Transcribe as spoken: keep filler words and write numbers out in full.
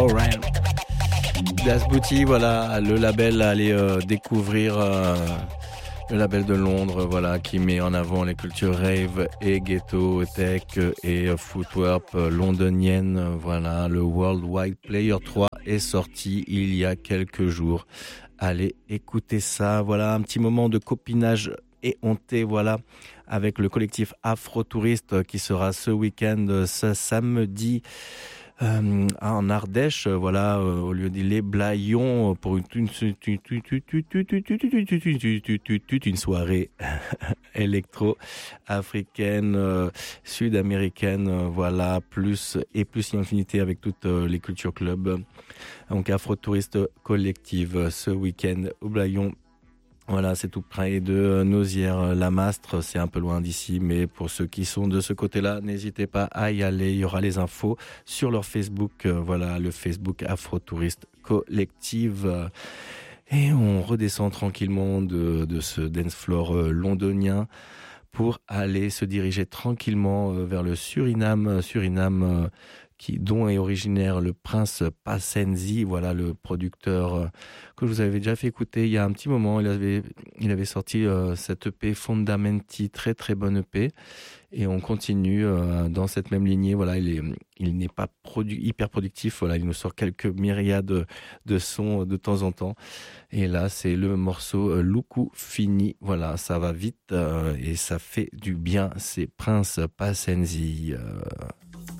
Alright. Das Booty, voilà, le label, allez euh, découvrir euh, le label de Londres, voilà, qui met en avant les cultures rave et ghetto, tech et euh, footwork euh, londonienne. Voilà, le World Wide Player trois est sorti il y a quelques jours. Allez, écoutez ça. Voilà, un petit moment de copinage éhonté, voilà, avec le collectif Afro Touriste qui sera ce week-end, ce samedi. Euh, en Ardèche, voilà, euh, au lieu de les Blayons pour une, une, une soirée électro-africaine, euh, sud-américaine, euh, voilà, plus et plus une infinité avec toutes euh, les cultures clubs. Donc Afro Touriste Collective ce week-end au Blayons. Voilà, c'est tout près de Nauzières-la-Mastre, c'est un peu loin d'ici, mais pour ceux qui sont de ce côté-là, n'hésitez pas à y aller. Il y aura les infos sur leur Facebook, voilà, le Facebook Afro Touriste Collective. Et on redescend tranquillement de, de ce dance floor londonien pour aller se diriger tranquillement vers le Suriname, Suriname qui, dont est originaire le prince Pasenzi, voilà le producteur euh, que je vous avais déjà fait écouter il y a un petit moment. Il avait, il avait sorti euh, cette E P Fondamenti, très très bonne E P. Et on continue euh, dans cette même lignée. Voilà, il est, il n'est pas produ- hyper productif. Voilà, il nous sort quelques myriades de, de sons de temps en temps. Et là, c'est le morceau euh, Luku Fini. Voilà, ça va vite euh, et ça fait du bien. C'est Prince Pasenzi. Euh